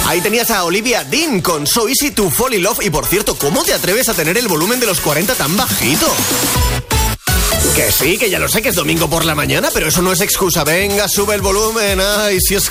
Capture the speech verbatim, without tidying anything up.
Ahí tenías a Olivia Dean con So Easy to Fall in Love. Y por cierto, ¿cómo te atreves a tener el volumen de los cuarenta tan bajito? Que sí, que ya lo sé que es domingo por la mañana, pero eso no es excusa. Venga, sube el volumen. Ay, si es